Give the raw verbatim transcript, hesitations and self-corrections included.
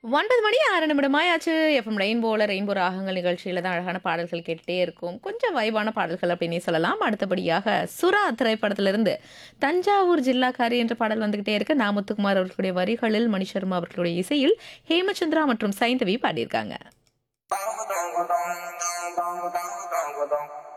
ஒன்பது மணி ஆறு நிமிடமாயாச்சு. FM ரெயின்போல rainbow ராகங்கள் நிகழ்ச்சியில தான் அழகான பாடல்கள் கேட்டுட்டே இருக்கும். கொஞ்சம் வைபான பாடல்கள் அப்படின்னே சொல்லலாம். அடுத்தபடியாக சுறா திரைப்படத்திலிருந்து தஞ்சாவூர் ஜில்லாக்காரி என்ற பாடல் வந்துகிட்டே இருக்கு. நா. முத்துக்குமார் அவர்களுடைய வரிகளில் மணி சர்மா அவர்களுடைய இசையில் ஹேமச்சந்திரா மற்றும் சைந்தவி பாடியிருக்காங்க.